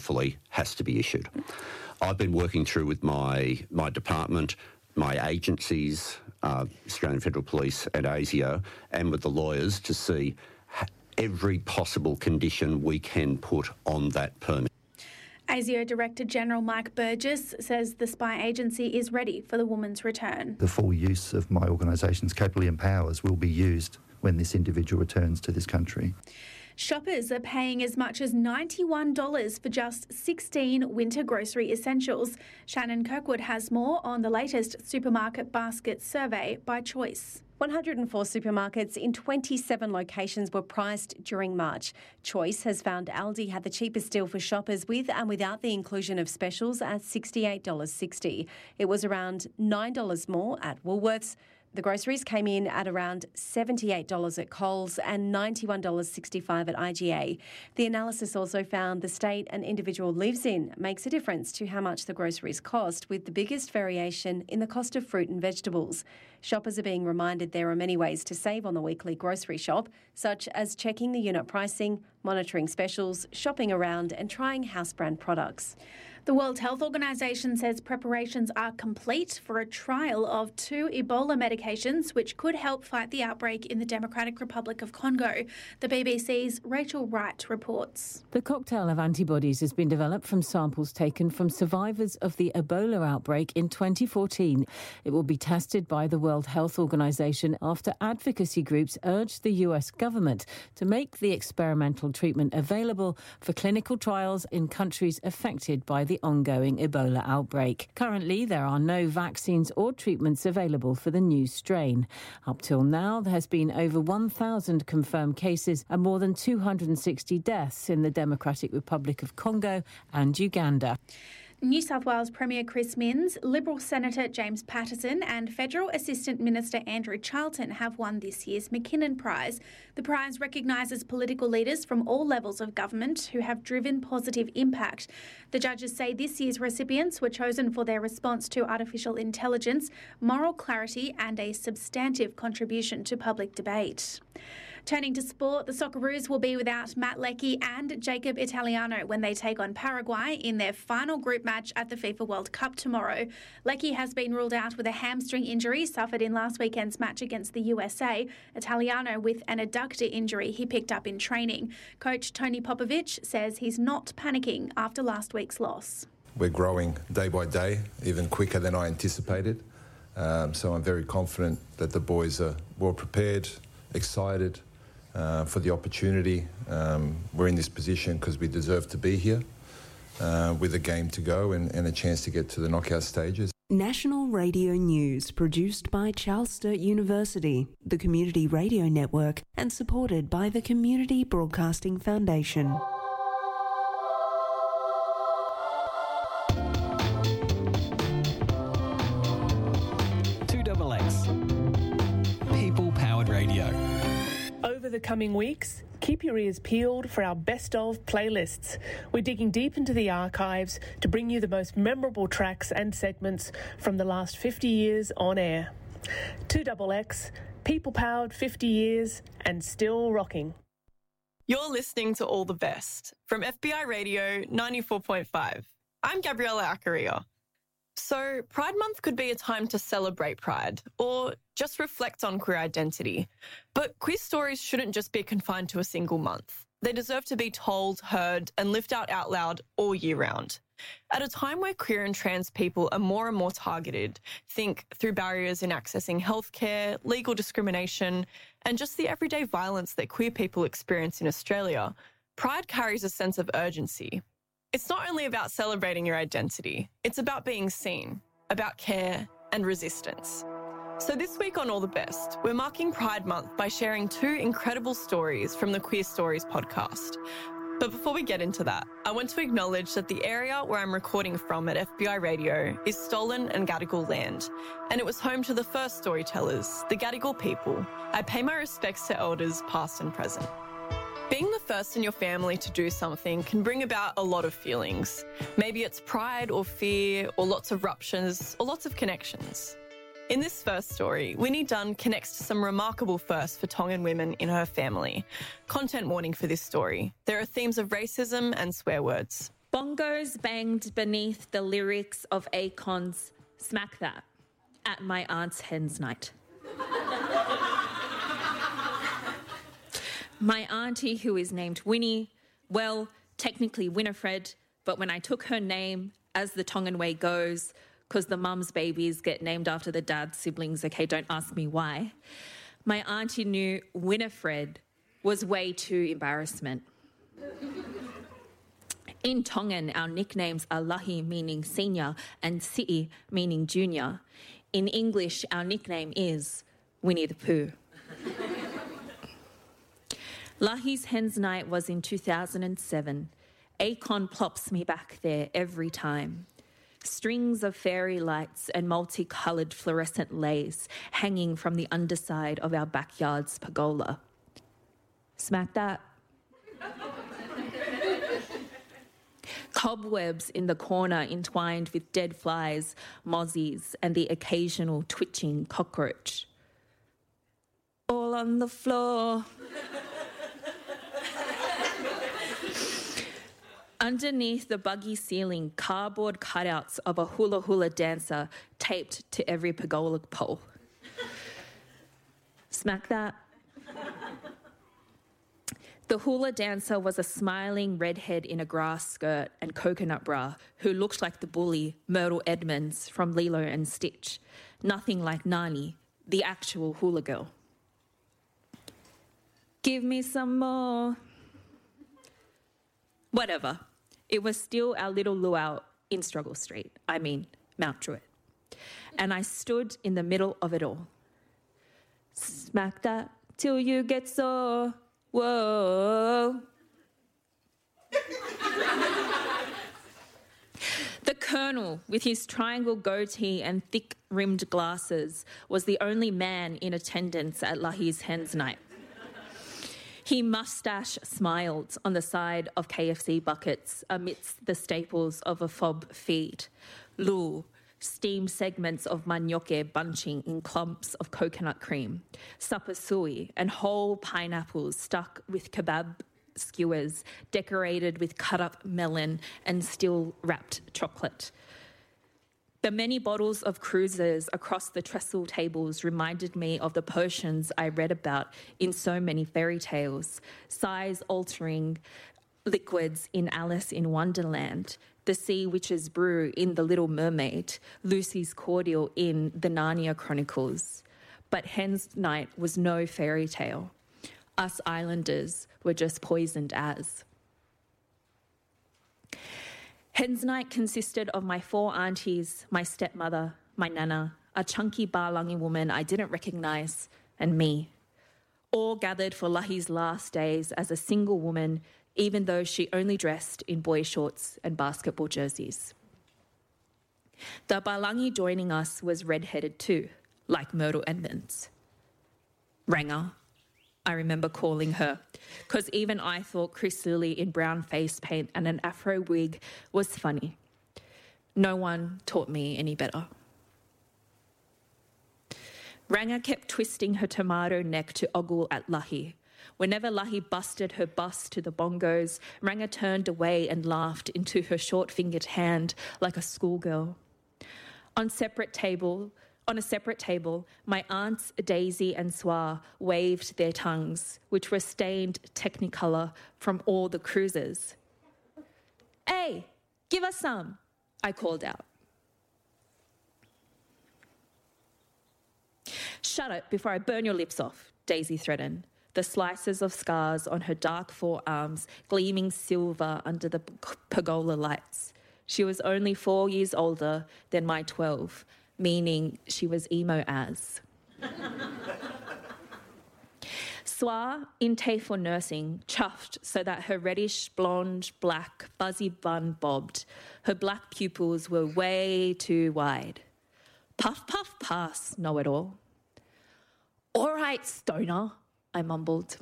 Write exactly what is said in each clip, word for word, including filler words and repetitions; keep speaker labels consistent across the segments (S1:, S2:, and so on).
S1: lawfully has to be issued. I've been working through with my my department, my agencies, uh, Australian Federal Police and ASIO, and with the lawyers to see every possible condition we can put on that permit.
S2: ASIO Director General Mike Burgess says the spy agency is ready for the woman's return.
S3: The full use of my organisation's capability and powers will be used when this individual returns to this country.
S2: Shoppers are paying as much as ninety-one dollars for just sixteen winter grocery essentials. Shannon Kirkwood has more on the latest supermarket basket survey by Choice.
S4: one hundred four supermarkets in twenty-seven locations were priced during March. Choice has found Aldi had the cheapest deal for shoppers with and without the inclusion of specials at sixty-eight dollars sixty. It was around nine dollars more at Woolworths. The groceries came in at around seventy-eight dollars at Coles and ninety-one dollars sixty-five at I G A. The analysis also found the state an individual lives in makes a difference to how much the groceries cost, with the biggest variation in the cost of fruit and vegetables. Shoppers are being reminded there are many ways to save on the weekly grocery shop, such as checking the unit pricing, monitoring specials, shopping around and trying house brand products.
S2: The World Health Organization says preparations are complete for a trial of two Ebola medications which could help fight the outbreak in the Democratic Republic of Congo. The B B C's Rachel Wright reports.
S5: The cocktail of antibodies has been developed from samples taken from survivors of the Ebola outbreak in twenty fourteen. It will be tested by the World Health Organization after advocacy groups urged the U S government to make the experimental treatment available for clinical trials in countries affected by the ongoing Ebola outbreak. Currently, there are no vaccines or treatments available for the new strain. Up till now, there has been over one thousand confirmed cases and more than two hundred sixty deaths in the Democratic Republic of Congo and Uganda.
S2: New South Wales Premier Chris Minns, Liberal Senator James Patterson and Federal Assistant Minister Andrew Charlton have won this year's McKinnon Prize. The prize recognises political leaders from all levels of government who have driven positive impact. The judges say this year's recipients were chosen for their response to artificial intelligence, moral clarity and a substantive contribution to public debate. Turning to sport, the Socceroos will be without Matt Leckie and Jacob Italiano when they take on Paraguay in their final group match at the FIFA World Cup tomorrow. Leckie has been ruled out with a hamstring injury suffered in last weekend's match against the U S A. Italiano with an adductor injury he picked up in training. Coach Tony Popovic says he's not panicking after last week's loss.
S6: We're growing day by day, even quicker than I anticipated. Um, so I'm very confident that the boys are well prepared, excited uh, for the opportunity. Um, we're in this position because we deserve to be here. Uh, with a game to go and, and a chance to get to the knockout stages.
S7: National Radio News, produced by Charles Sturt University, the Community Radio Network, and supported by the Community Broadcasting Foundation.
S8: two X X. People-powered radio.
S9: Over the coming weeks, keep your ears peeled for our best of playlists. We're digging deep into the archives to bring you the most memorable tracks and segments from the last fifty years on air. two X X, people-powered fifty years and still rocking.
S10: You're listening to All the Best from F B I Radio ninety-four point five. I'm Gabriella Acaria. So, Pride Month could be a time to celebrate Pride or just reflect on queer identity. But queer stories shouldn't just be confined to a single month. They deserve to be told, heard, and lived out out loud all year round. At a time where queer and trans people are more and more targeted, think through barriers in accessing healthcare, legal discrimination, and just the everyday violence that queer people experience in Australia, Pride carries a sense of urgency. It's not only about celebrating your identity, it's about being seen, about care and resistance. So this week on All the Best, we're marking Pride Month by sharing two incredible stories from the Queer Stories podcast. But before we get into that, I want to acknowledge that the area where I'm recording from at F B I Radio is stolen and Gadigal land, and it was home to the first storytellers, the Gadigal people. I pay my respects to elders past and present. Being the first in your family to do something can bring about a lot of feelings. Maybe it's pride or fear or lots of ruptures or lots of connections. In this first story, Winnie Dunn connects to some remarkable firsts for Tongan women in her family. Content warning for this story. There are themes of racism and swear words.
S11: Bongos banged beneath the lyrics of Akon's Smack That at my aunt's hen's night. My auntie, who is named Winnie, well, technically Winifred, but when I took her name, as the Tongan way goes, because the mum's babies get named after the dad's siblings, okay, don't ask me why, my auntie knew Winifred was way too embarrassment. In Tongan, our nicknames are Lahi, meaning senior, and Si'i, meaning junior. In English, our nickname is Winnie the Pooh. Lahi's Hens Night was in two thousand seven. Akon plops me back there every time. Strings of fairy lights and multicoloured fluorescent lace hanging from the underside of our backyard's pergola. Smack that. Cobwebs in the corner entwined with dead flies, mozzies, and the occasional twitching cockroach. All on the floor. Underneath the buggy ceiling, cardboard cutouts of a hula hula dancer taped to every pergola pole. Smack that. The hula dancer was a smiling redhead in a grass skirt and coconut bra who looked like the bully Myrtle Edmonds from Lilo and Stitch. Nothing like Nani, the actual hula girl. Give me some more. Whatever. It was still our little luau in Struggle Street, I mean Mount Druitt. And I stood in the middle of it all. Smack that till you get sore. Whoa. The Colonel, with his triangle goatee and thick-rimmed glasses, was the only man in attendance at Lahi's Hens Night. He mustache smiled on the side of K F C buckets amidst the staples of a fob feed. Lul, steamed segments of manioke bunching in clumps of coconut cream, sapasui and whole pineapples stuck with kebab skewers decorated with cut-up melon and still wrapped chocolate. The many bottles of cruisers across the trestle tables reminded me of the potions I read about in so many fairy tales, size-altering liquids in Alice in Wonderland, the sea witch's brew in The Little Mermaid, Lucy's cordial in the Narnia Chronicles. But Hen's Night was no fairy tale. Us islanders were just poisoned as. Hen's Night consisted of my four aunties, my stepmother, my nana, a chunky Balangi woman I didn't recognise, and me. All gathered for Lahi's last days as a single woman, even though she only dressed in boy shorts and basketball jerseys. The Balangi joining us was red-headed too, like Myrtle Edmonds. Ranga, I remember calling her, because even I thought Chris Lilly in brown face paint and an afro wig was funny. No one taught me any better. Ranga kept twisting her tomato neck to ogle at Lahi. Whenever Lahi busted her bust to the bongos, Ranga turned away and laughed into her short-fingered hand like a schoolgirl. On separate table, on a separate table, my aunts Daisy and Swa waved their tongues, which were stained technicolor from all the cruises. "Hey, give us some," I called out. "Shut it before I burn your lips off," Daisy threatened, the slices of scars on her dark forearms gleaming silver under the pergola lights. She was only four years older than my twelve, meaning she was emo as. Swa, in TAFE for nursing, chuffed so that her reddish, blonde, black, fuzzy bun bobbed. Her black pupils were way too wide. Puff, puff, pass, know-it-all. "All right, stoner," I mumbled.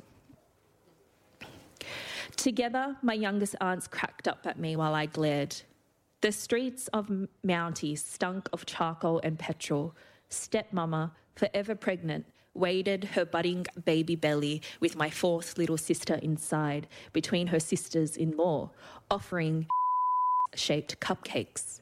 S11: Together, my youngest aunts cracked up at me while I glared. The streets of Mountie stunk of charcoal and petrol. Stepmama, forever pregnant, waded her budding baby belly with my fourth little sister inside, between her sisters-in-law, offering glass-shaped cupcakes.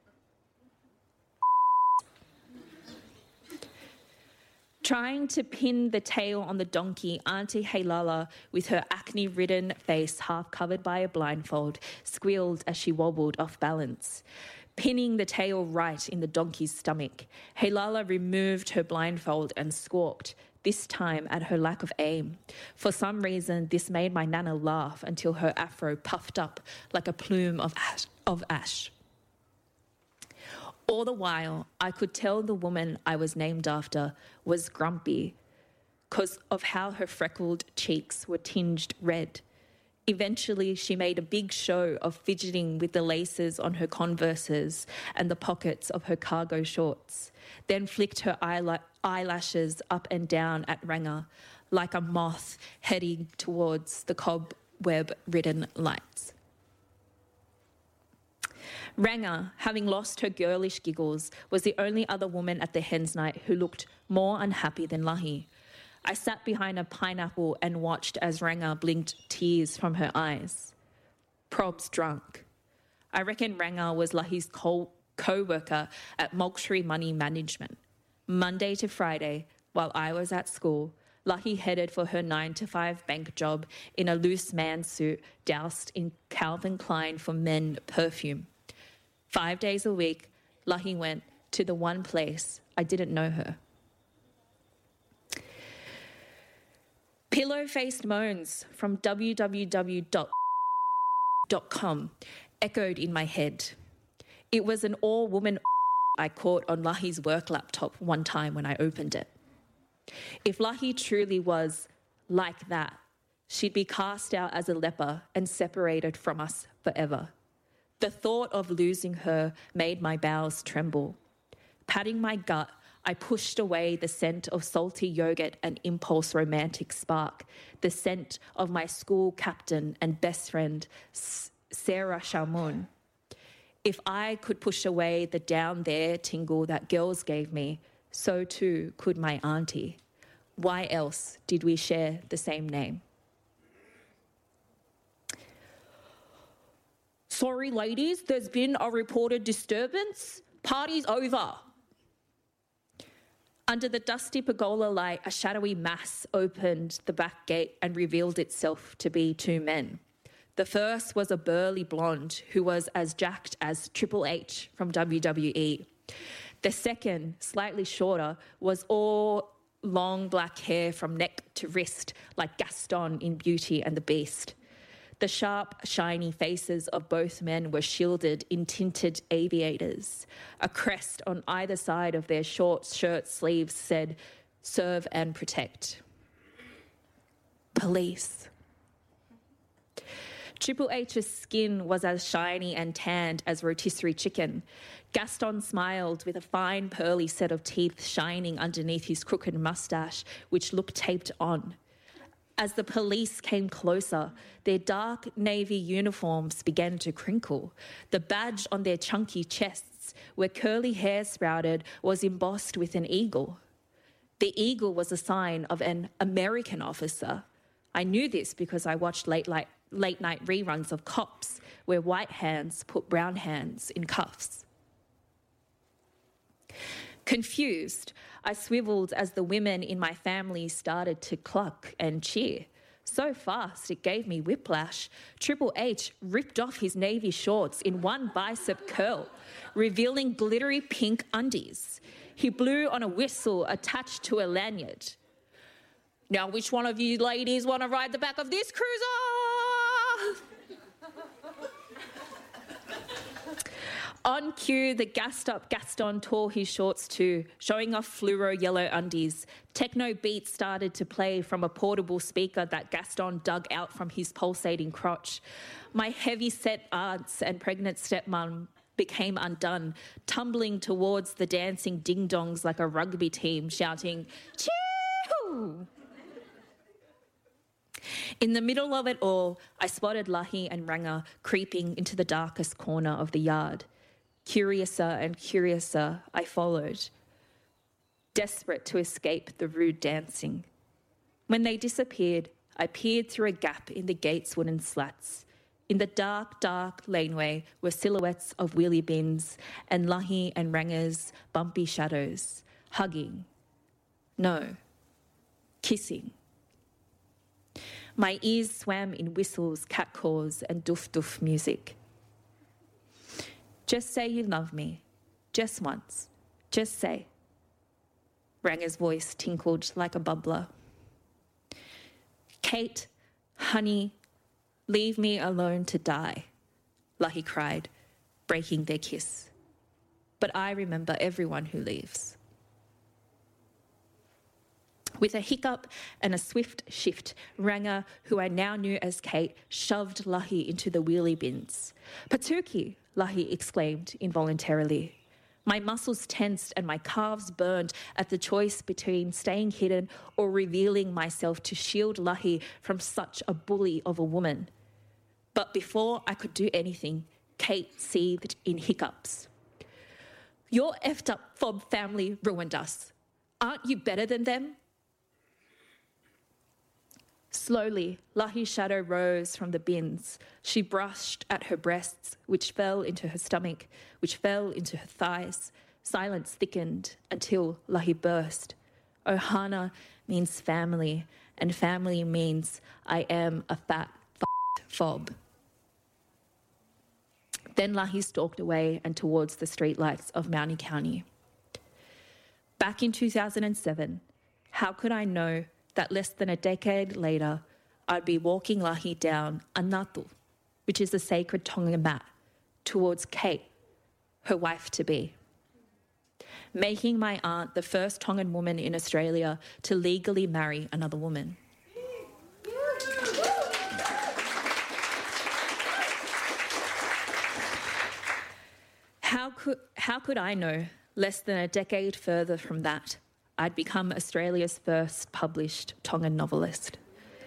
S11: Trying to pin the tail on the donkey, Auntie Haylala, with her acne-ridden face half covered by a blindfold, squealed as she wobbled off balance. Pinning the tail right in the donkey's stomach, Haylala removed her blindfold and squawked, this time at her lack of aim. For some reason, this made my Nana laugh until her afro puffed up like a plume of ash. Of ash. All the while, I could tell the woman I was named after was grumpy because of how her freckled cheeks were tinged red. Eventually, she made a big show of fidgeting with the laces on her Converses and the pockets of her cargo shorts, then flicked her eyelashes up and down at Ranga like a moth heading towards the cobweb-ridden lights. Ranga, having lost her girlish giggles, was the only other woman at the hens' night who looked more unhappy than Lahi. I sat behind a pineapple and watched as Ranga blinked tears from her eyes. Prob's drunk. I reckon Ranga was Lahi's co- co-worker at Moultrie Money Management. Monday to Friday, while I was at school, Lahi headed for her nine to five bank job in a loose man suit doused in Calvin Klein for Men perfume. Five days a week, Lahi went to the one place I didn't know her. Pillow-faced moans from w w w dot com echoed in my head. It was an all-woman I caught on Lahi's work laptop one time when I opened it. If Lahi truly was like that, she'd be cast out as a leper and separated from us forever. The thought of losing her made my bowels tremble. Patting my gut, I pushed away the scent of salty yogurt and Impulse Romantic Spark, the scent of my school captain and best friend, Sarah Shalmon. If I could push away the down there tingle that girls gave me, so too could my auntie. Why else did we share the same name? Sorry, ladies, there's been a reported disturbance. Party's over. Under the dusty pergola light, a shadowy mass opened the back gate and revealed itself to be two men. The first was a burly blonde who was as jacked as Triple H from W W E. The second, slightly shorter, was all long black hair from neck to wrist, like Gaston in Beauty and the Beast. The sharp, shiny faces of both men were shielded in tinted aviators. A crest on either side of their short shirt sleeves said, "Serve and protect." Police. Triple H's skin was as shiny and tanned as rotisserie chicken. Gaston smiled with a fine pearly set of teeth shining underneath his crooked moustache, which looked taped on. As the police came closer, their dark navy uniforms began to crinkle. The badge on their chunky chests, where curly hair sprouted, was embossed with an eagle. The eagle was a sign of an American officer. I knew this because I watched late, light, late night reruns of Cops, where white hands put brown hands in cuffs. Confused, I swiveled as the women in my family started to cluck and cheer. So fast it gave me whiplash. Triple H ripped off his navy shorts in one bicep curl, revealing glittery pink undies. He blew on a whistle attached to a lanyard. Now, which one of you ladies want to ride the back of this cruiser? On cue, the gassed-up Gaston tore his shorts too, showing off fluoro yellow undies. Techno beats started to play from a portable speaker that Gaston dug out from his pulsating crotch. My heavy-set aunts and pregnant stepmom became undone, tumbling towards the dancing ding-dongs like a rugby team, shouting, "Chee-hoo!" In the middle of it all, I spotted Lahi and Ranga creeping into the darkest corner of the yard. Curiouser and curiouser, I followed, desperate to escape the rude dancing. When they disappeared, I peered through a gap in the gate's wooden slats. In the dark, dark laneway were silhouettes of wheelie bins and Lahi and Ranga's bumpy shadows, hugging. No, kissing. My ears swam in whistles, catcalls and doof-doof music. Just say you love me. Just once. Just say. Ranga's voice tinkled like a bubbler. Kate, honey, leave me alone to die, Lahi cried, breaking their kiss. But I remember everyone who leaves. With a hiccup and a swift shift, Ranga, who I now knew as Kate, shoved Lahi into the wheelie bins. Patuki, Lahi exclaimed involuntarily. My muscles tensed and my calves burned at the choice between staying hidden or revealing myself to shield Lahi from such a bully of a woman. But before I could do anything, Kate seethed in hiccups. Your effed up fob family ruined us. Aren't you better than them? Slowly, Lahi's shadow rose from the bins. She brushed at her breasts, which fell into her stomach, which fell into her thighs. Silence thickened until Lahi burst. Ohana means family, and family means I am a fat f***ed fob. Then Lahi stalked away and towards the streetlights of Mauni County. Back in two thousand seven, how could I know that less than a decade later, I'd be walking Lahi down Anatu, which is a sacred Tongan mat, towards Kate, her wife-to-be, making my aunt the first Tongan woman in Australia to legally marry another woman. How could, how could I know, less than a decade further from that, I'd become Australia's first published Tongan novelist?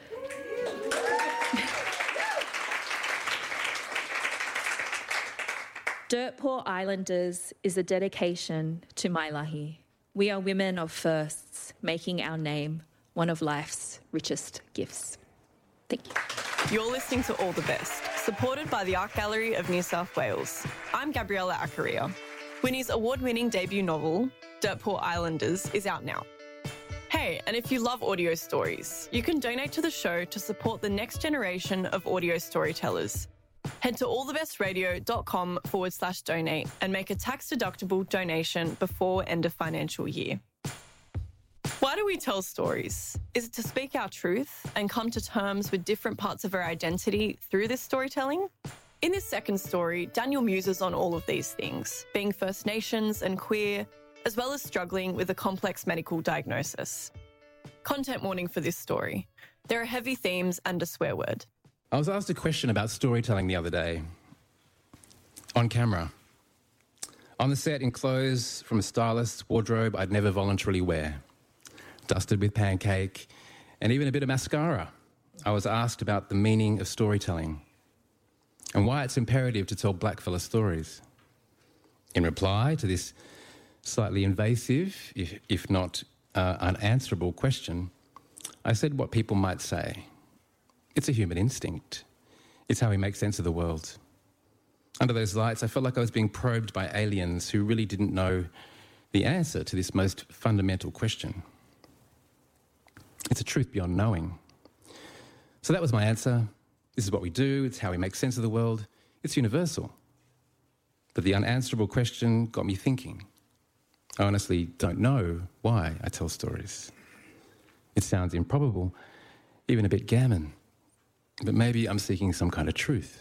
S11: Dirt Poor Islanders is a dedication to my Lahi. We are women of firsts, making our name one of life's richest gifts. Thank you.
S10: You're listening to All the Best, supported by the Art Gallery of New South Wales. I'm Gabriella Acaria. Winnie's award-winning debut novel, Dirt Poor Islanders, is out now. Hey, and if you love audio stories, you can donate to the show to support the next generation of audio storytellers. Head to allthebestradio.com forward slash donate and make a tax-deductible donation before end of financial year. Why do we tell stories? Is it to speak our truth and come to terms with different parts of our identity through this storytelling? In this second story, Daniel muses on all of these things, being First Nations and queer, as well as struggling with a complex medical diagnosis. Content warning for this story. There are heavy themes and a swear word.
S12: I was asked a question about storytelling the other day. On camera. On the set, in clothes from a stylist's wardrobe I'd never voluntarily wear. Dusted with pancake and even a bit of mascara. I was asked about the meaning of storytelling and why it's imperative to tell blackfella stories. In reply to this slightly invasive, if, if not uh, unanswerable question, I said what people might say. It's a human instinct. It's how we make sense of the world. Under those lights, I felt like I was being probed by aliens who really didn't know the answer to this most fundamental question. It's a truth beyond knowing. So that was my answer. This is what we do. It's how we make sense of the world. It's universal. But the unanswerable question got me thinking. I honestly don't know why I tell stories. It sounds improbable, even a bit gammon. But maybe I'm seeking some kind of truth.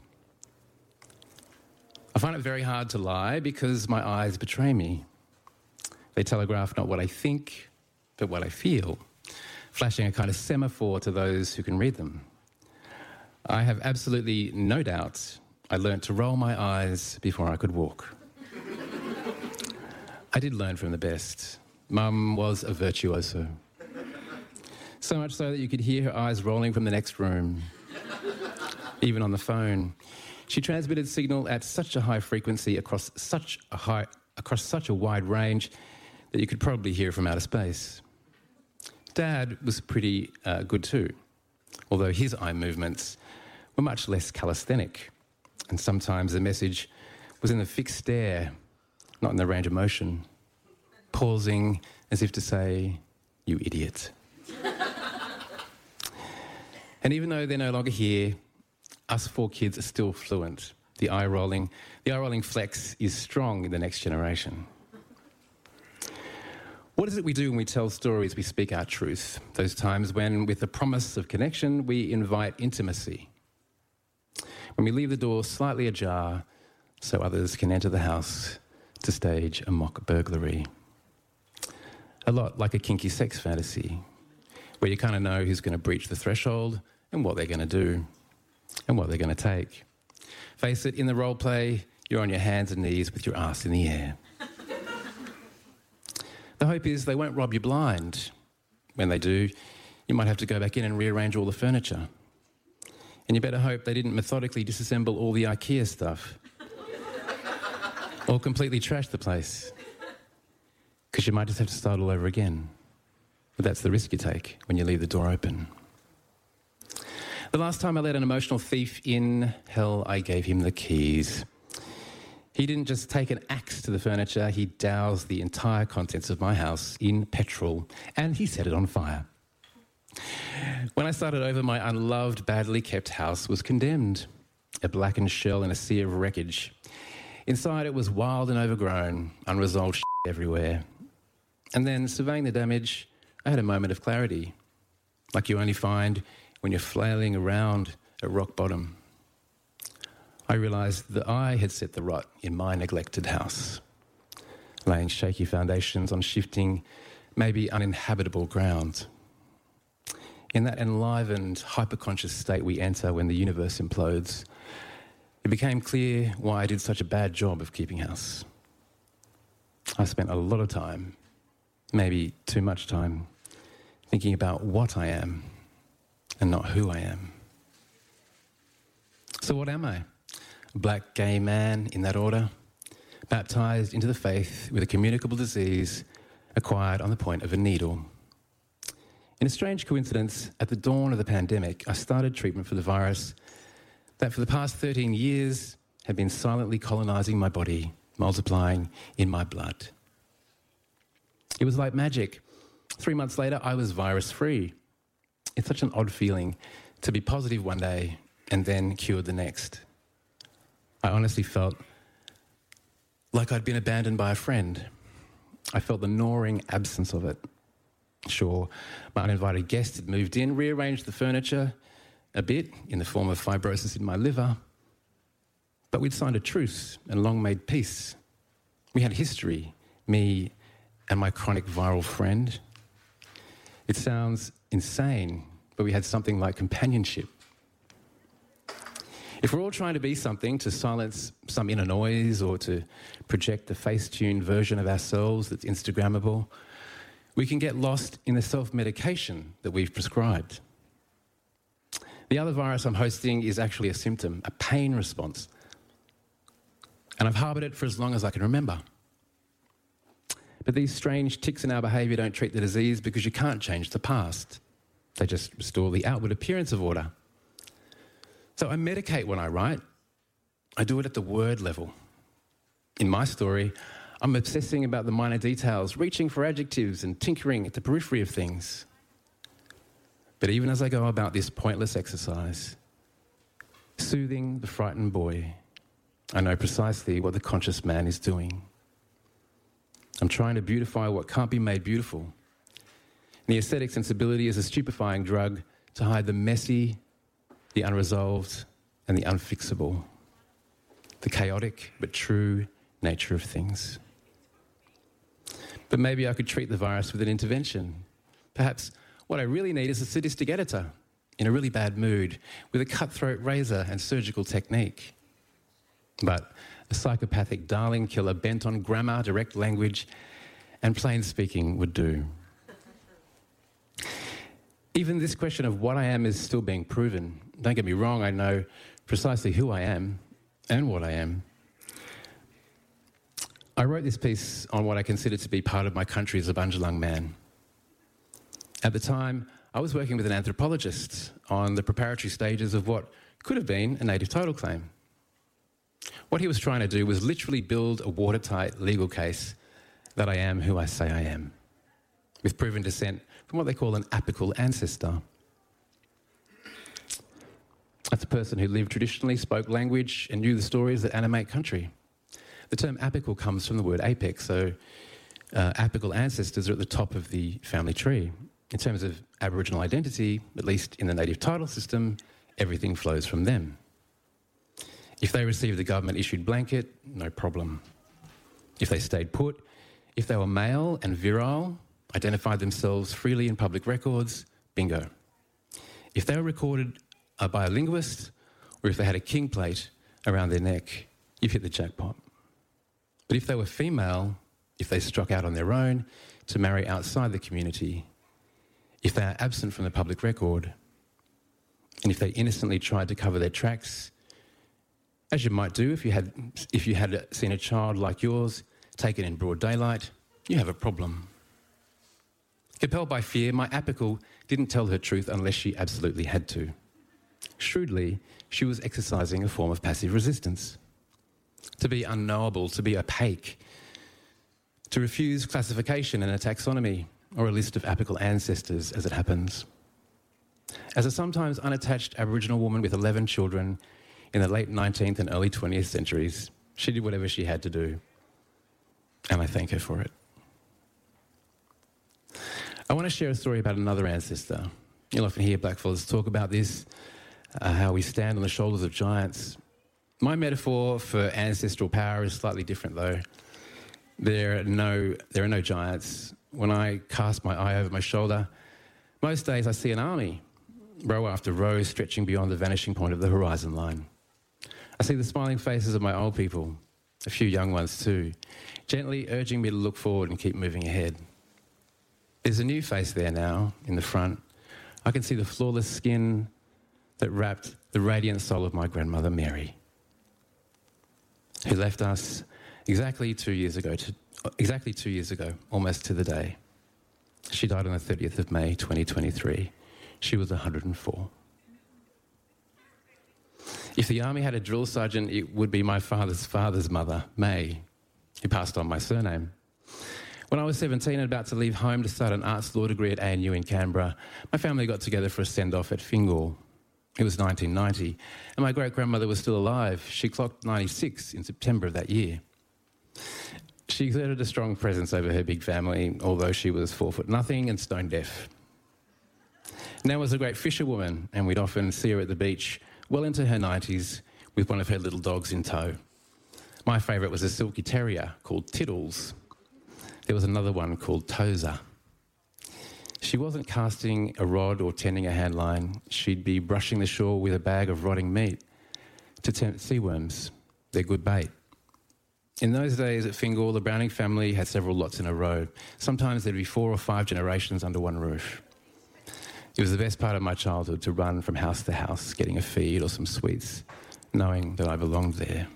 S12: I find it very hard to lie because my eyes betray me. They telegraph not what I think, but what I feel, flashing a kind of semaphore to those who can read them. I have absolutely no doubt I learnt to roll my eyes before I could walk. I did learn from the best. Mum was a virtuoso. So much so that you could hear her eyes rolling from the next room. Even on the phone. She transmitted signal at such a high frequency across such a high, across such a wide range that you could probably hear from outer space. Dad was pretty uh, good too, although his eye movements were much less calisthenic. And sometimes the message was in the fixed stare, not in the range of motion, pausing as if to say, "You idiot." And even though they're no longer here, us four kids are still fluent. The eye-rolling, the eye-rolling flex is strong in the next generation. What is it we do when we tell stories? We speak our truth. Those times when, with the promise of connection, we invite intimacy. When we leave the door slightly ajar so others can enter the house to stage a mock burglary. A lot like a kinky sex fantasy, where you kind of know who's going to breach the threshold and what they're going to do and what they're going to take. Face it, in the role play, you're on your hands and knees with your ass in the air. The hope is they won't rob you blind. When they do, you might have to go back in and rearrange all the furniture. And you better hope they didn't methodically disassemble all the IKEA stuff or completely trash the place, because you might just have to start all over again. But that's the risk you take when you leave the door open. The last time I let an emotional thief in, hell, I gave him the keys. He didn't just take an axe to the furniture, he doused the entire contents of my house in petrol, and he set it on fire. When I started over, my unloved, badly kept house was condemned, a blackened shell in a sea of wreckage. Inside it was wild and overgrown, unresolved shit everywhere. And then, surveying the damage, I had a moment of clarity, like you only find when you're flailing around at rock bottom. I realised that I had set the rot in my neglected house, laying shaky foundations on shifting, maybe uninhabitable ground. In that enlivened, hyperconscious state we enter when the universe implodes, it became clear why I did such a bad job of keeping house. I spent a lot of time, maybe too much time, thinking about what I am and not who I am. So what am I? A black gay man, in that order, baptised into the faith with a communicable disease acquired on the point of a needle. In a strange coincidence, at the dawn of the pandemic, I started treatment for the virus that for the past thirteen years had been silently colonising my body, multiplying in my blood. It was like magic. Three months later, I was virus-free. It's such an odd feeling to be positive one day and then cured the next. I honestly felt like I'd been abandoned by a friend. I felt the gnawing absence of it. Sure, my uninvited guest had moved in, rearranged the furniture a bit in the form of fibrosis in my liver, but we'd signed a truce and long made peace. We had history, me and my chronic viral friend. It sounds insane, but we had something like companionship. If we're all trying to be something to silence some inner noise or to project a face-tuned version of ourselves that's Instagrammable, we can get lost in the self-medication that we've prescribed. The other virus I'm hosting is actually a symptom, a pain response. And I've harboured it for as long as I can remember. But these strange tics in our behaviour don't treat the disease because you can't change the past. They just restore the outward appearance of order. So I medicate when I write. I do it at the word level. In my story, I'm obsessing about the minor details, reaching for adjectives and tinkering at the periphery of things. But even as I go about this pointless exercise, soothing the frightened boy, I know precisely what the conscious man is doing. I'm trying to beautify what can't be made beautiful. And the aesthetic sensibility is a stupefying drug to hide the messy, the unresolved, and the unfixable, the chaotic but true nature of things. But maybe I could treat the virus with an intervention. Perhaps what I really need is a sadistic editor in a really bad mood with a cutthroat razor and surgical technique. But a psychopathic darling killer bent on grammar, direct language, and plain speaking would do. Even this question of what I am is still being proven. Don't get me wrong, I know precisely who I am and what I am. I wrote this piece on what I consider to be part of my country as a Bundjalung man. At the time, I was working with an anthropologist on the preparatory stages of what could have been a native title claim. What he was trying to do was literally build a watertight legal case that I am who I say I am, with proven descent from what they call an apical ancestor. That's a person who lived traditionally, spoke language, and knew the stories that animate country. The term apical comes from the word apex, so uh, apical ancestors are at the top of the family tree. In terms of Aboriginal identity, at least in the native title system, everything flows from them. If they received the government-issued blanket, no problem. If they stayed put, if they were male and virile, identified themselves freely in public records, bingo. If they were recorded uh, by a linguist, or if they had a king plate around their neck, you've hit the jackpot. But if they were female, if they struck out on their own to marry outside the community, if they are absent from the public record, and if they innocently tried to cover their tracks, as you might do if you had if you had seen a child like yours taken in broad daylight, you have a problem. Compelled by fear, my apical didn't tell her truth unless she absolutely had to. Shrewdly, she was exercising a form of passive resistance. To be unknowable, to be opaque, to refuse classification and a taxonomy, or a list of apical ancestors, as it happens. As a sometimes unattached Aboriginal woman with eleven children in the late nineteenth and early twentieth centuries, she did whatever she had to do, and I thank her for it. I want to share a story about another ancestor. You'll often hear blackfellas talk about this, uh, how we stand on the shoulders of giants. My metaphor for ancestral power is slightly different, though. There are no, there are no giants. When I cast my eye over my shoulder, most days I see an army, row after row, stretching beyond the vanishing point of the horizon line. I see the smiling faces of my old people, a few young ones too, gently urging me to look forward and keep moving ahead. There's a new face there now, in the front. I can see the flawless skin that wrapped the radiant soul of my grandmother, Mary, who left us exactly two years ago, to, exactly two years ago, almost to the day. She died on the thirtieth of May, twenty twenty-three. She was one hundred and four. If the army had a drill sergeant, it would be my father's father's mother, May, who passed on my surname. When I was seventeen and about to leave home to start an arts law degree at A N U in Canberra, my family got together for a send-off at Fingal. It was nineteen ninety, and my great-grandmother was still alive. She clocked ninety-six in September of that year. She exerted a strong presence over her big family, although she was four foot nothing and stone deaf. Nan was a great fisherwoman, and we'd often see her at the beach, well into her nineties, with one of her little dogs in tow. My favourite was a silky terrier called Tiddles. There was another one called Tozer. She wasn't casting a rod or tending a handline. She'd be brushing the shore with a bag of rotting meat to tempt sea worms. They're good bait. In those days at Fingal, the Browning family had several lots in a row. Sometimes there'd be four or five generations under one roof. It was the best part of my childhood to run from house to house, getting a feed or some sweets, knowing that I belonged there.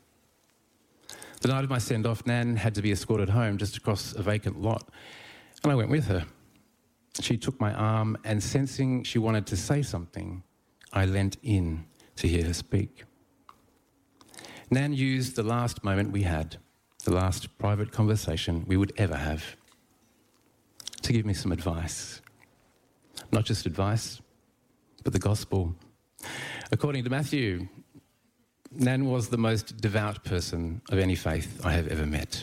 S12: The night of my send-off, Nan had to be escorted home just across a vacant lot, and I went with her. She took my arm, and sensing she wanted to say something, I leant in to hear her speak. Nan used the last moment we had, the last private conversation we would ever have, to give me some advice. Not just advice, but the gospel. According to Matthew, Nan was the most devout person of any faith I have ever met.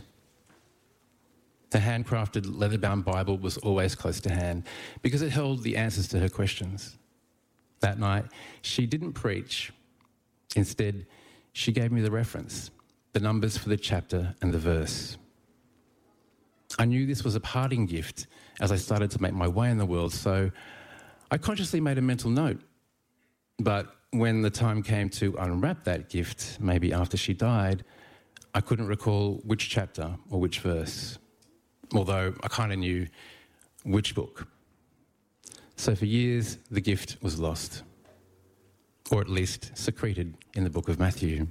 S12: The handcrafted, leather-bound Bible was always close to hand because it held the answers to her questions. That night, she didn't preach. Instead, she gave me the reference, the numbers for the chapter and the verse. I knew this was a parting gift as I started to make my way in the world, so I consciously made a mental note. But when the time came to unwrap that gift, maybe after she died, I couldn't recall which chapter or which verse, although I kind of knew which book. So for years, the gift was lost, or at least secreted in the book of Matthew.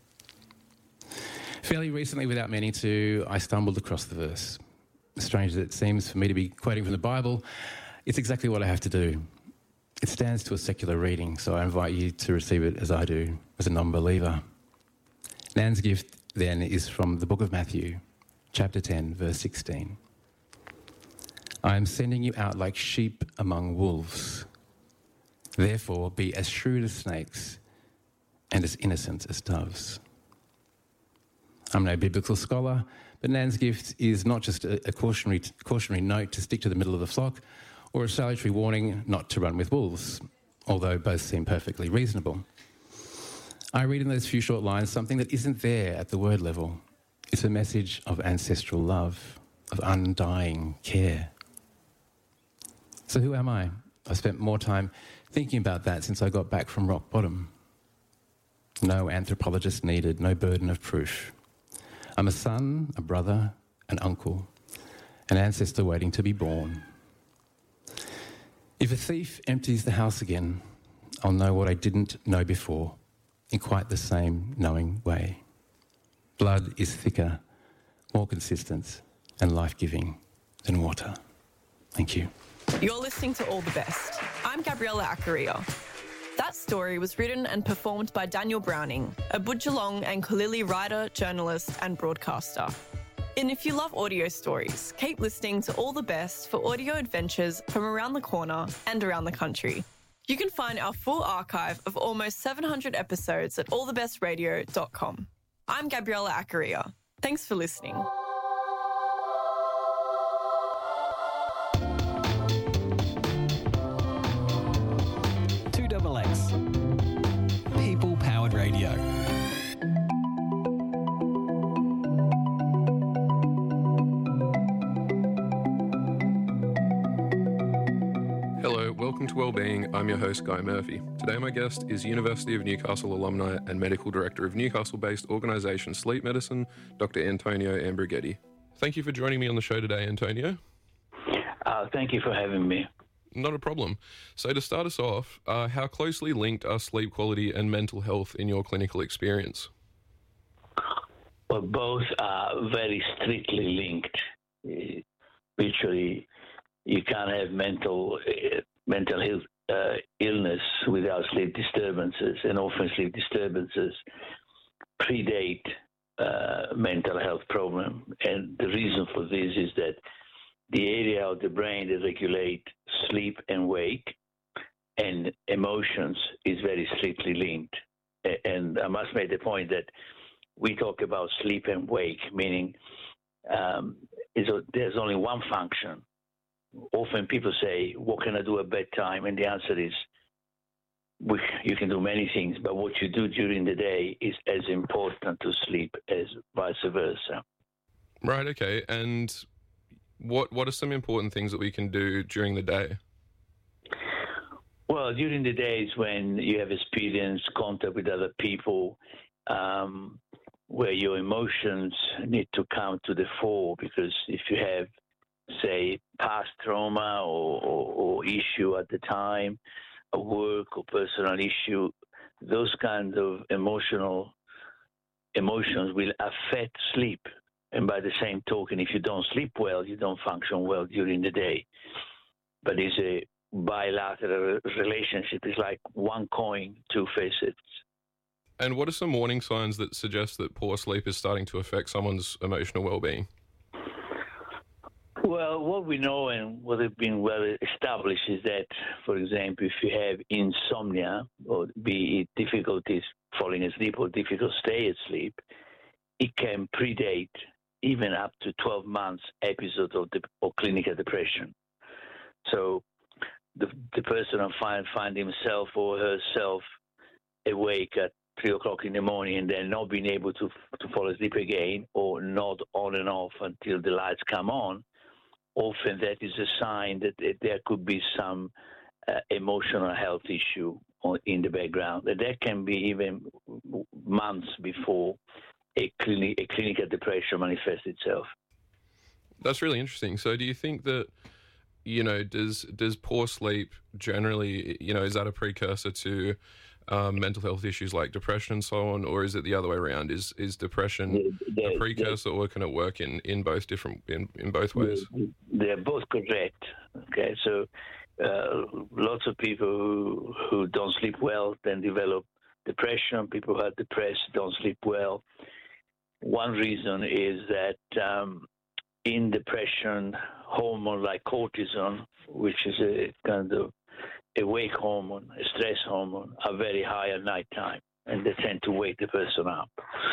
S12: Fairly recently, without meaning to, I stumbled across the verse. Strange as it seems for me to be quoting from the Bible, it's exactly what I have to do. It stands to a secular reading, so I invite you to receive it as I do, as a non-believer. Nan's gift then is from the book of Matthew, chapter ten, verse sixteen. I am sending you out like sheep among wolves. Therefore, be as shrewd as snakes and as innocent as doves. I'm no biblical scholar, but Nan's gift is not just a, a cautionary, cautionary note to stick to the middle of the flock or a salutary warning not to run with wolves, although both seem perfectly reasonable. I read in those few short lines something that isn't there at the word level. It's a message of ancestral love, of undying care. So who am I? I've spent more time thinking about that since I got back from rock bottom. No anthropologist needed, no burden of proof. I'm a son, a brother, an uncle, an ancestor waiting to be born. If a thief empties the house again, I'll know what I didn't know before in quite the same knowing way. Blood is thicker, more consistent and life-giving than water. Thank you.
S10: You're listening to All the Best. I'm Gabriella Accaria. That story was written and performed by Daniel Browning, a Budjalong and Kulili writer, journalist and broadcaster. And if you love audio stories, keep listening to All the Best for audio adventures from around the corner and around the country. You can find our full archive of almost seven hundred episodes at all the best radio dot com. I'm Gabriella Accaria. Thanks for listening.
S8: two X X. People-powered radio.
S13: Hello, welcome to Wellbeing. I'm your host, Guy Murphy. Today my guest is University of Newcastle alumni and Medical Director of Newcastle-based organisation Sleep Medicine, Doctor Antonio Ambroghetti. Thank you for joining me on the show today, Antonio.
S14: Uh, thank you for having me.
S13: Not a problem. So to start us off, uh, how closely linked are sleep quality and mental health in your clinical experience?
S14: Well, both are very strictly linked. Uh, literally, you can't have mental uh, mental health uh, illness without sleep disturbances, and often sleep disturbances predate uh, mental health problem. And the reason for this is that the area of the brain that regulate sleep and wake and emotions is very strictly linked. And I must make the point that we talk about sleep and wake, meaning um, is a, there's only one function. Often people say, what can I do at bedtime? And the answer is, we, you can do many things, but what you do during the day is as important to sleep as vice versa.
S13: Right, okay. And What what are some important things that we can do during the day?
S14: Well, during the days when you have experienced contact with other people, um, where your emotions need to come to the fore, because if you have, say, past trauma or, or, or issue at the time, a work or personal issue, those kinds of emotional emotions will affect sleep. And by the same token, if you don't sleep well, you don't function well during the day. But it's a bilateral relationship. It's like one coin, two faces.
S13: And what are some warning signs that suggest that poor sleep is starting to affect someone's emotional well-being?
S14: Well, what we know and what has been well established is that, for example, if you have insomnia, or be it difficulties falling asleep or difficult stay asleep, it can predate even up to twelve months episode of, the, of clinical depression. So the, the person will find, find himself or herself awake at three o'clock in the morning and then not being able to, to fall asleep again, or not on and off until the lights come on. Often that is a sign that there could be some uh, emotional health issue in the background. And that can be even months before a, clini- a clinical depression manifests itself.
S13: That's really interesting. So do you think that, you know, does does poor sleep generally, you know, is that a precursor to um, mental health issues like depression and so on, or is it the other way around? Is is depression
S14: they're, they're,
S13: a precursor, or can it work in, in both different in, in both ways?
S14: They're both correct. Okay, so uh, lots of people who who don't sleep well then develop depression. People who are depressed don't sleep well. One reason is that um, in depression, hormone like cortisol, which is a kind of awake hormone, a stress hormone, are very high at night time, and they tend to wake the person up.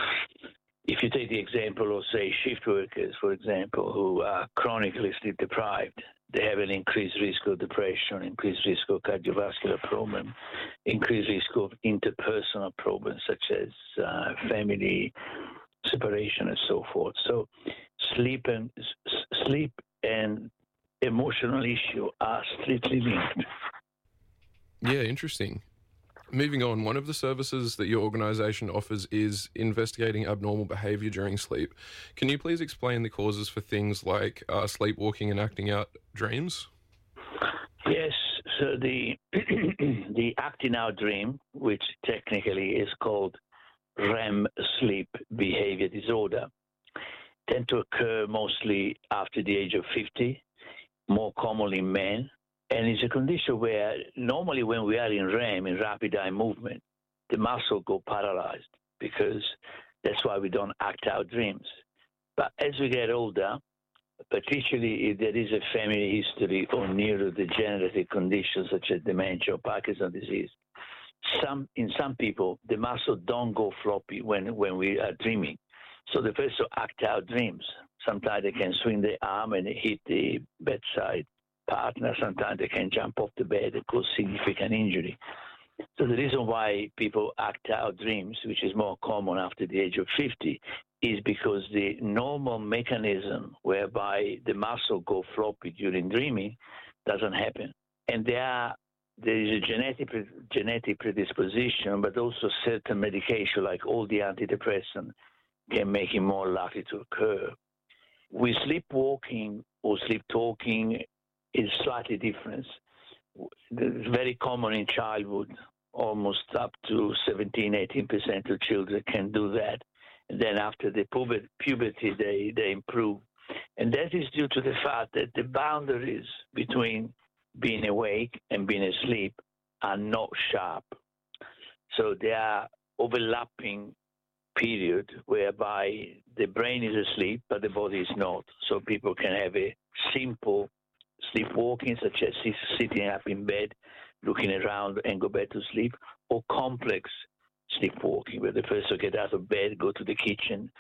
S14: If you take the example of, say, shift workers, for example, who are chronically sleep deprived, they have an increased risk of depression, increased risk of cardiovascular problem, increased risk of interpersonal problems such as uh, family separation and so forth. So sleep and sleep and emotional issue are strictly linked.
S13: Yeah, interesting. Moving on, one of the services that your organisation offers is investigating abnormal behaviour during sleep. Can you please explain the causes for things like uh, sleepwalking and acting out dreams?
S14: Yes, so the the acting out dream, which technically is called R E M sleep behaviour disorder, tend to occur mostly after the age of fifty, more commonly in men. And it's a condition where normally when we are in R E M, in rapid eye movement, the muscle go paralyzed because that's why we don't act out dreams. But as we get older, particularly if there is a family history of neurodegenerative conditions such as dementia or Parkinson's disease, some in some people, the muscle don't go floppy when, when we are dreaming. So the person act out dreams. Sometimes they can swing the arm and hit the bedside partner. Sometimes they can jump off the bed and cause significant injury. So the reason why people act out dreams, which is more common after the age of fifty, is because the normal mechanism whereby the muscle go floppy during dreaming doesn't happen. And there are, there is a genetic genetic predisposition, but also certain medication like all the antidepressants can make it more likely to occur. With sleepwalking or sleep talking, is slightly different. It's very common in childhood. Almost up to seventeen, eighteen percent of children can do that. And then after the puberty, they, they improve. And that is due to the fact that the boundaries between being awake and being asleep are not sharp. So there are overlapping period whereby the brain is asleep, but the body is not. So people can have a simple sleepwalking, such as sitting up in bed, looking around and go back to sleep, or complex sleepwalking, where the person get out of bed, go to the kitchen.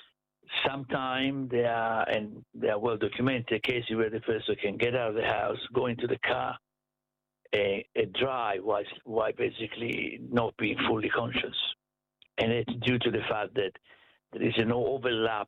S14: Sometimes there are, and there are well documented cases where the person can get out of the house, go into the car, and, and drive while, while basically not being fully conscious. And it's due to the fact that there is no overlap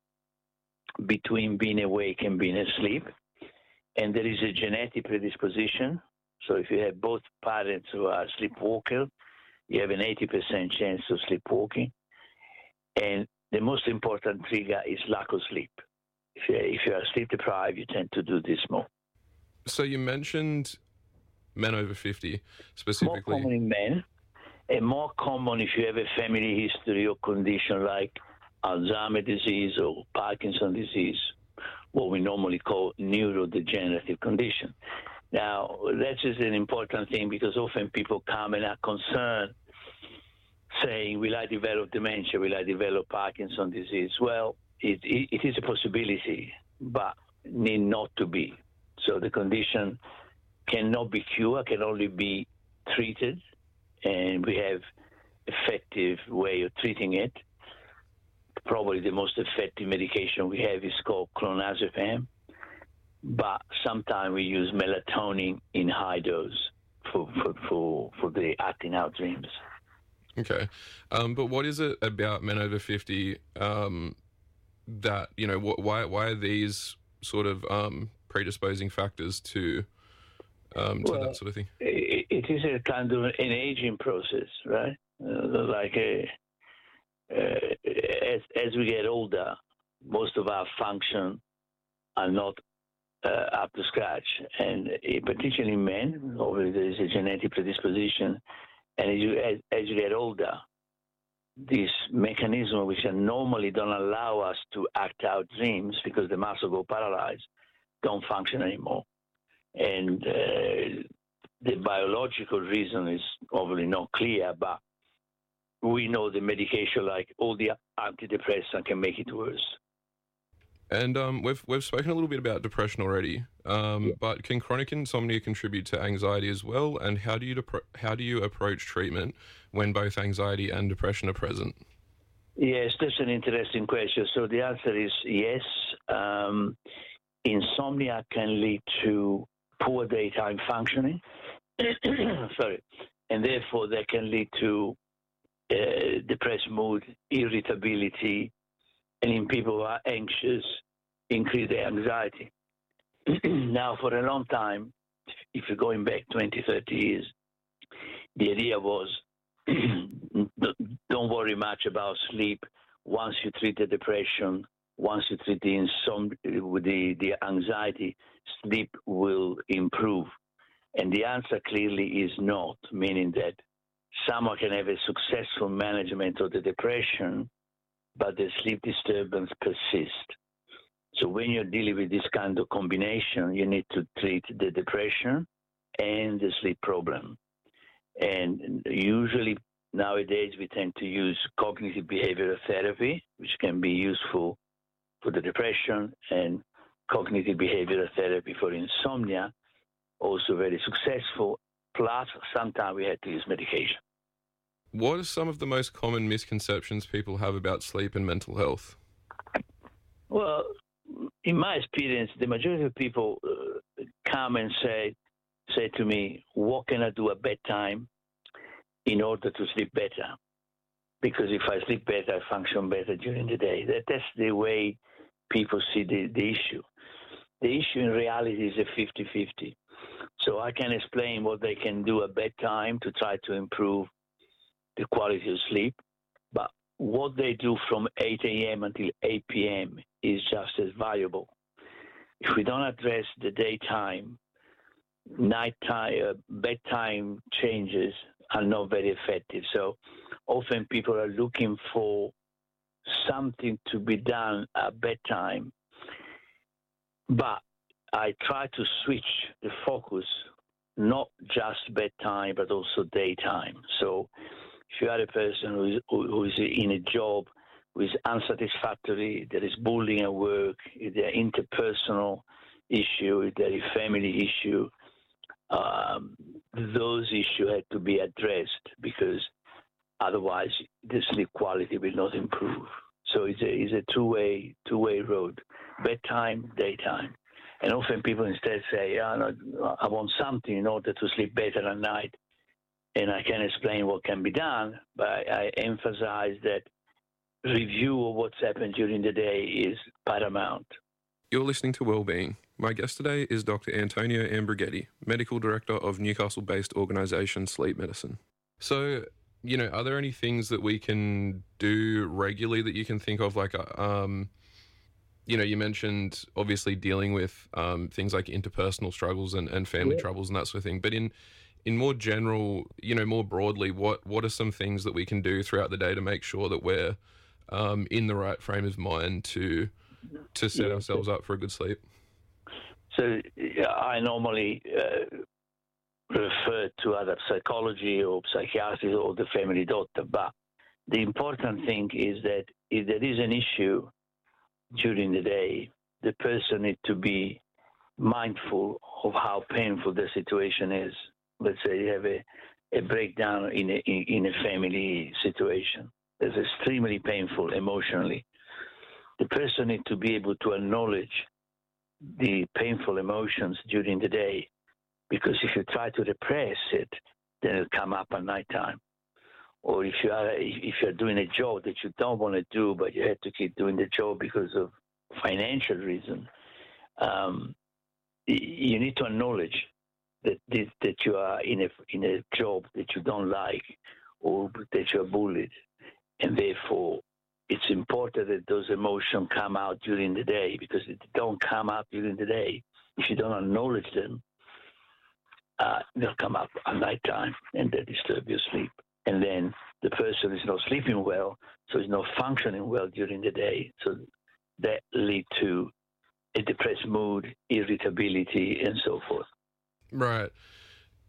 S14: between being awake and being asleep. And there is a genetic predisposition. So if you have both parents who are sleepwalkers, you have an eighty percent chance of sleepwalking. And the most important trigger is lack of sleep. If you, if you are sleep deprived, you tend to do this more.
S13: So you mentioned men over fifty specifically.
S14: More common in men, and more common if you have a family history or condition like Alzheimer's disease or Parkinson's disease, what we normally call neurodegenerative condition. Now, that is an important thing because often people come and are concerned saying, will I develop dementia? Will I develop Parkinson's disease? Well, it, it, it is a possibility, but need not to be. So the condition cannot be cured, can only be treated, and we have effective way of treating it. Probably the most effective medication we have is called clonazepam, but sometimes we use melatonin in high dose for, for, for, for the acting out dreams.
S13: Okay. Um, but what is it about men over fifty um, that, you know, wh- why why are these sort of um, predisposing factors to, um, to
S14: well,
S13: that sort of thing?
S14: It, it is a kind of an aging process, right? Uh, like a... Uh, as, as we get older, most of our function are not uh, up to scratch. And uh, particularly in men, obviously there is a genetic predisposition. And as you, as, as you get older, these mechanisms which are normally don't allow us to act out dreams because the muscle go paralyzed, don't function anymore. And uh, the biological reason is obviously not clear, but we know the medication, like all the antidepressants, can make it worse.
S13: And um, we've we've spoken a little bit about depression already, um,
S14: Yeah.
S13: but can chronic insomnia contribute to anxiety as well? And how do you depro- how do you approach treatment when both anxiety and depression are present?
S14: Yes, that's an interesting question. So the answer is yes. Um, insomnia can lead to poor daytime functioning. Sorry. And therefore, they can lead to uh, depressed mood, irritability, and in people who are anxious, increase their anxiety. Now, for a long time, if you're going back twenty, thirty years, the idea was don't worry much about sleep. Once you treat the depression, once you treat the insomnia, with the, the anxiety, sleep will improve. And the answer clearly is not, meaning that someone can have a successful management of the depression, but the sleep disturbance persists. So when you're dealing with this kind of combination, you need to treat the depression and the sleep problem. And usually nowadays we tend to use cognitive behavioral therapy, which can be useful for the depression, and cognitive behavioral therapy for insomnia, also very successful. Plus, sometimes we had to use medication.
S13: What are some of the most common misconceptions people have about sleep and mental health?
S14: Well, in my experience, the majority of people uh, come and say, say to me, what can I do at bedtime in order to sleep better? Because if I sleep better, I function better during the day. That, that's the way people see the, the issue. The issue in reality is a fifty-fifty. So I can explain what they can do at bedtime to try to improve the quality of sleep, but what they do from eight a.m. until eight p.m. is just as valuable. If we don't address the daytime, nighttime, uh, bedtime changes are not very effective. So often people are looking for something to be done at bedtime, but I try to switch the focus, not just bedtime, but also daytime. So if you are a person who is, who is in a job who is unsatisfactory, there is bullying at work, if there are interpersonal issues, if there is family issue, um, those issues had to be addressed because otherwise the sleep quality will not improve. So it's a, it's a two-way, two-way road, bedtime, daytime. And often people instead say, yeah, no, I want something in order to sleep better at night. And I can explain what can be done, but I emphasize that review of what's happened during the day is paramount.
S13: You're listening to Wellbeing. My guest today is Doctor Antonio Ambroghetti, Medical Director of Newcastle-based organisation Sleep Medicine. So, you know, are there any things that we can do regularly that you can think of, like, um, you know, you mentioned obviously dealing with um, things like interpersonal struggles and, and family yeah. troubles and that sort of thing, but in in more general, you know, more broadly, what, what are some things that we can do throughout the day to make sure that we're um, in the right frame of mind to to set yeah. ourselves up for a good sleep?
S14: So I normally uh, refer to either psychology or psychiatrist or the family doctor, but the important thing is that if there is an issue during the day, the person needs to be mindful of how painful the situation is. Let's say you have a, a breakdown in a, in a family situation. It's extremely painful emotionally. The person needs to be able to acknowledge the painful emotions during the day, because if you try to repress it, then it'll come up at nighttime. Or if you are if you're doing a job that you don't want to do, but you have to keep doing the job because of financial reason, um, you need to acknowledge that this, that you are in a in a job that you don't like, or that you are bullied, and therefore it's important that those emotions come out during the day, because if they don't come out during the day, if you don't acknowledge them, uh, they'll come up at nighttime and they disturb your sleep. And then the person is not sleeping well, so is not functioning well during the day. So that lead to a depressed mood, irritability, and so forth.
S13: Right.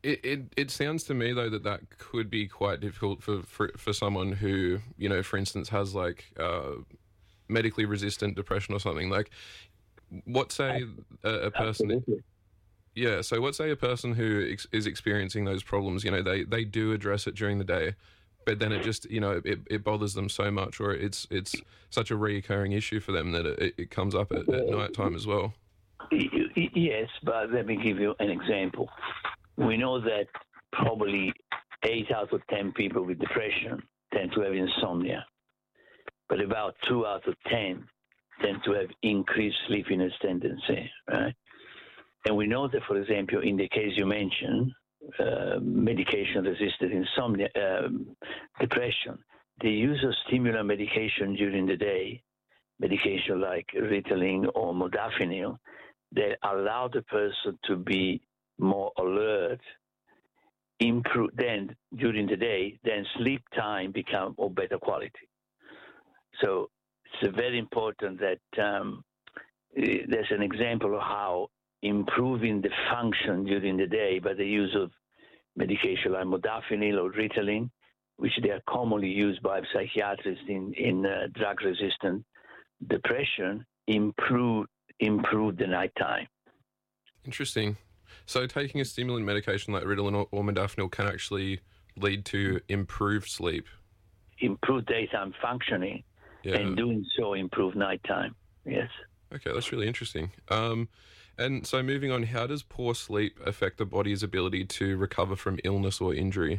S13: It, it it sounds to me though that that could be quite difficult for for, for someone who, you know, for instance, has like uh, medically resistant depression or something. Like, what say a, a person?
S14: Absolutely.
S13: Yeah. So what say a person who ex- is experiencing those problems? You know, they they do address it during the day, but then it just, you know, it, it bothers them so much, or it's it's such a reoccurring issue for them that it, it comes up at, at night time as well.
S14: Yes, but let me give you an example. We know that probably eight out of ten people with depression tend to have insomnia, but about two out of ten tend to have increased sleepiness tendency, right? And we know that, for example, in the case you mentioned, uh, medication-resistant insomnia, um, depression, the use of stimulant medication during the day, medication like Ritalin or modafinil, that allow the person to be more alert, improve then during the day, then sleep time become of better quality. So it's very important that um, there's an example of how improving the function during the day by the use of medication like modafinil or Ritalin, which they are commonly used by psychiatrists in, in uh, drug-resistant depression, improve improve the nighttime.
S13: Interesting. So taking a stimulant medication like Ritalin or, or modafinil can actually lead to improved sleep?
S14: Improve daytime functioning, yeah. And doing so improve nighttime, yes.
S13: Okay, that's really interesting. Um, and so moving on, how does poor sleep affect the body's ability to recover from illness or injury?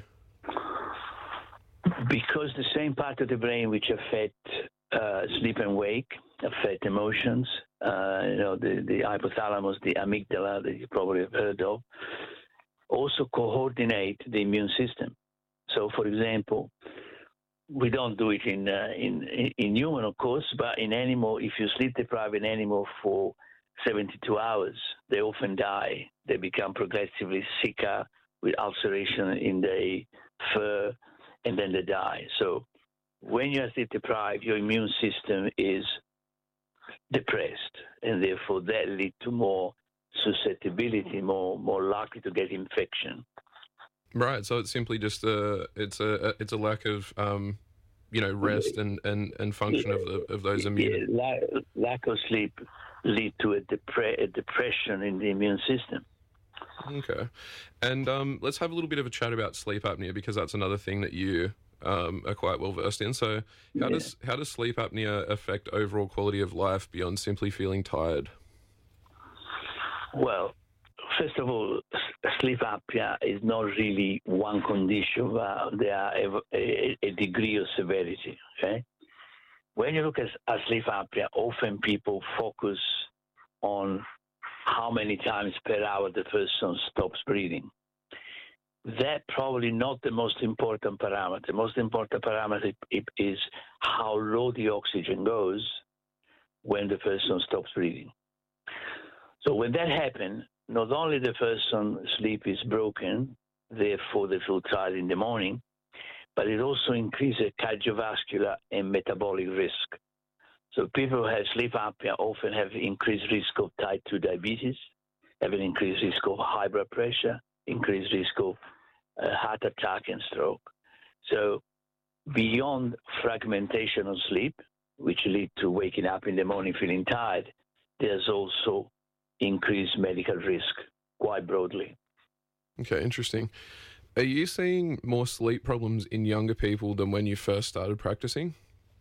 S14: Because the same part of the brain which affect uh, sleep and wake, affect emotions, uh, you know, the, the hypothalamus, the amygdala that you probably have heard of, also coordinate the immune system. So, for example, we don't do it in, uh, in, in human, of course, but in animal, if you sleep deprive an animal for seventy-two hours, they often die. They become progressively sicker with ulceration in the fur, and then they die. So when you are sleep deprived, your immune system is depressed, and therefore that leads to more susceptibility, more more likely to get infection.
S13: Right. So it's simply just a it's a it's a lack of um, you know rest and, and, and function of the, of those immune.
S14: Yeah, lack, lack of sleep lead to a, depre- a depression in the immune system.
S13: Okay, and um, let's have a little bit of a chat about sleep apnea, because that's another thing that you um, are quite well versed in. So, how yeah. does how does sleep apnea affect overall quality of life beyond simply feeling tired?
S14: Well, first of all, sleep apnea is not really one condition, but there are a, a, a degree of severity. Okay, when you look at, at sleep apnea, often people focus on how many times per hour the person stops breathing. That's probably not the most important parameter. The most important parameter is how low the oxygen goes when the person stops breathing. So when that happens, not only the person's sleep is broken, therefore they feel tired in the morning, but it also increases cardiovascular and metabolic risk. So people who have sleep apnea often have increased risk of type two diabetes, have an increased risk of high blood pressure, increased risk of uh, heart attack and stroke. So beyond fragmentation of sleep, which lead to waking up in the morning feeling tired, there's also increased medical risk quite broadly.
S13: Okay, interesting. Are you seeing more sleep problems in younger people than when you first started practicing?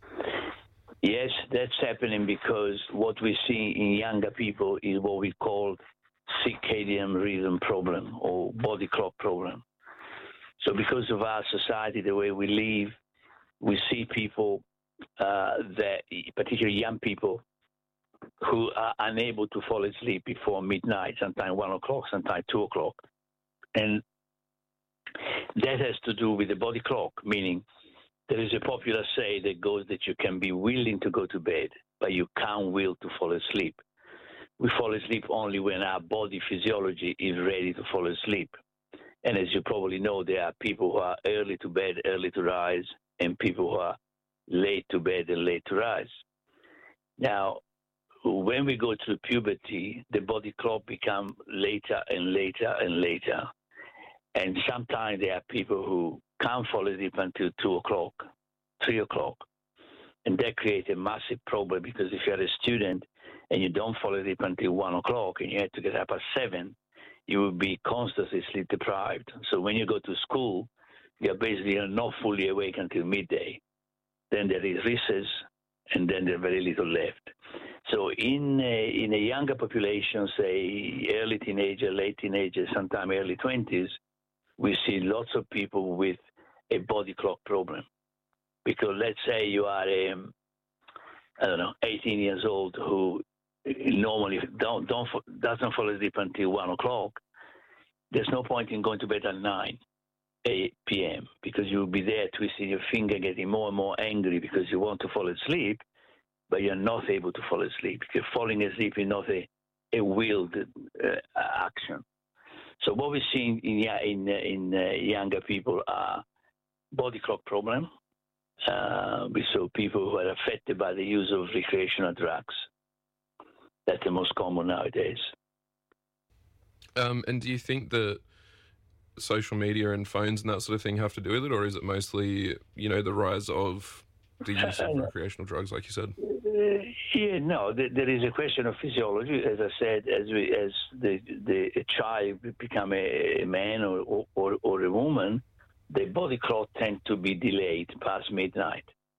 S14: Yes, that's happening because what we see in younger people is what we call circadian rhythm problem or body clock problem. So because of our society, the way we live, we see people uh, that, particularly young people, who are unable to fall asleep before midnight, sometimes one o'clock, sometimes two o'clock. And that has to do with the body clock, meaning there is a popular say that goes that you can be willing to go to bed, but you can't will to fall asleep. We fall asleep only when our body physiology is ready to fall asleep. And as you probably know, there are people who are early to bed, early to rise, and people who are late to bed and late to rise. Now, when we go through puberty, the body clock becomes later and later and later. And sometimes there are people who can't fall asleep until two o'clock, three o'clock. And that creates a massive problem because if you're a student and you don't fall asleep until one o'clock and you have to get up at seven, you will be constantly sleep deprived. So when you go to school, you're basically not fully awake until midday. Then there is recess, and then there's very little left. So in a, in a younger population, say early teenager, late teenager, sometimes early twenties, we see lots of people with a body clock problem. Because let's say you are, a, I don't know, eighteen years old who normally don't, don't doesn't fall asleep until one o'clock. There's no point in going to bed at nine p.m. because you'll be there twisting your finger, getting more and more angry because you want to fall asleep, but you're not able to fall asleep because falling asleep is not a, a willed uh, action. So what we see in in in uh, younger people are body clock problem. Uh, we saw people who are affected by the use of recreational drugs. That's the most common nowadays.
S13: Um, and do you think that social media and phones and that sort of thing have to do with it, or is it mostly, you know, the rise of the use of recreational drugs, like you said?
S14: Uh, yeah, no, th- there is a question of physiology. As I said, as we, as the the a child become a, a man or, or or a woman, the body clock tends to be delayed past midnight.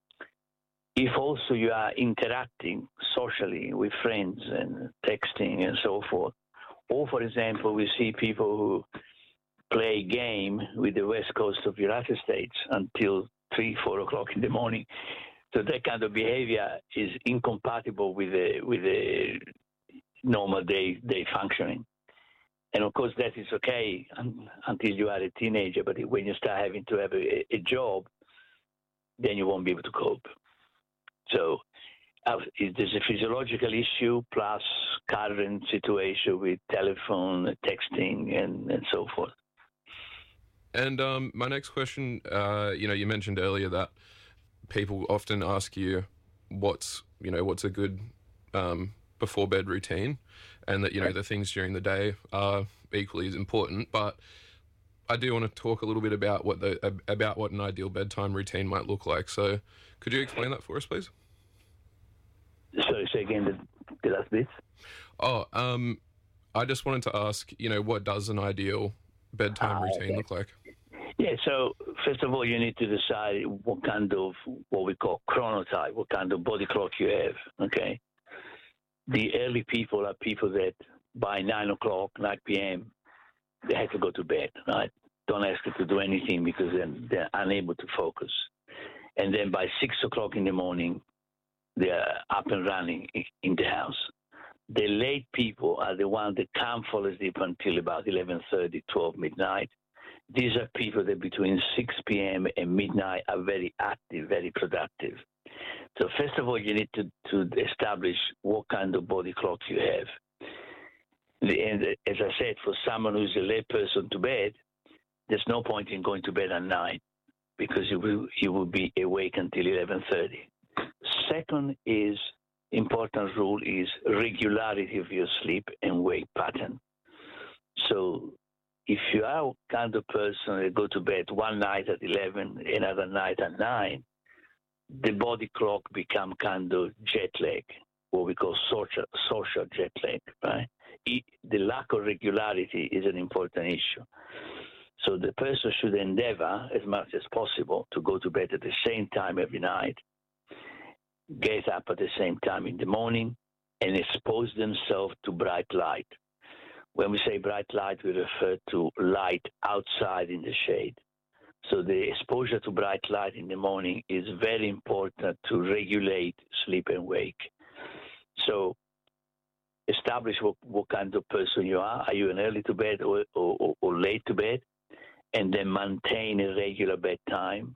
S14: If also you are interacting socially with friends and texting and so forth, or for example, we see people who play game with the west coast of the United States until three, four o'clock in the morning. So that kind of behavior is incompatible with a with a normal day day functioning. And of course, that is okay un- until you are a teenager. But when you start having to have a, a job, then you won't be able to cope. So uh, there's a physiological issue plus current situation with telephone, texting, and, and so forth.
S13: And um, my next question, uh, you know, you mentioned earlier that people often ask you what's, you know, what's a good um, before bed routine, and that, you know, the things during the day are equally as important. But I do want to talk a little bit about what the about what an ideal bedtime routine might look like. So could you explain that for us, please?
S14: Sorry, say again the, the last bit.
S13: Oh, um, I just wanted to ask, you know, what does an ideal bedtime
S14: Ah,
S13: routine
S14: okay.
S13: look like?
S14: Yeah, so first of all, you need to decide what kind of, what we call chronotype, what kind of body clock you have, okay? The early people are people that by nine o'clock, nine p.m., they have to go to bed, right? Don't ask them to do anything because then they're unable to focus. And then by six o'clock in the morning, they're up and running in the house. The late people are the ones that can't fall asleep until about eleven thirty, twelve midnight. These are people that between six p.m. and midnight are very active, very productive. So first of all, you need to, to establish what kind of body clock you have. And as I said, for someone who's a late person to bed, there's no point in going to bed at night because you will, you will be awake until eleven thirty. Second is, important rule is regularity of your sleep and wake pattern. So if you are kind of person that go to bed one night at eleven, another night at nine, the body clock become kind of jet lag, what we call social, social jet lag, right? It, the lack of regularity is an important issue. So the person should endeavor as much as possible to go to bed at the same time every night, get up at the same time in the morning, and expose themselves to bright light. When we say bright light, we refer to light outside in the shade. So the exposure to bright light in the morning is very important to regulate sleep and wake. So establish what, what kind of person you are. Are you an early to bed or, or, or late to bed? And then maintain a regular bedtime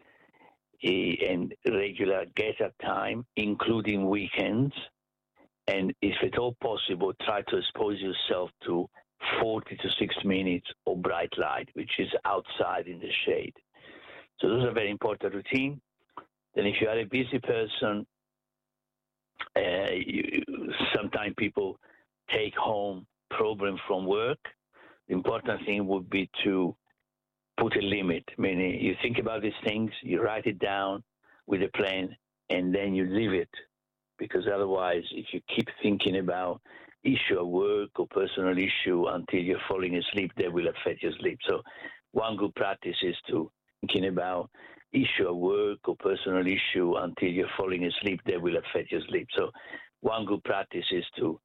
S14: and regular get-up time, including weekends. And if at all possible, try to expose yourself to forty to sixty minutes of bright light, which is outside in the shade. So those are very important routine. Then if you are a busy person, uh, you, sometimes people take home problems from work. The important thing would be to put a limit, meaning you think about these things, you write it down with a plan, and then you leave it. Because otherwise, if you keep thinking about issue at work or personal issue until you're falling asleep, that will affect your sleep. So one good practice is to thinking about issue at work or personal issue until you're falling asleep, that will affect your sleep. So one good practice is to